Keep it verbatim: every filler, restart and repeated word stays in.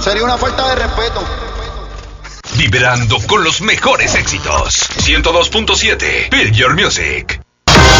Sería una falta de respeto. Vibrando con los mejores éxitos. ciento dos punto siete. Build Your Music.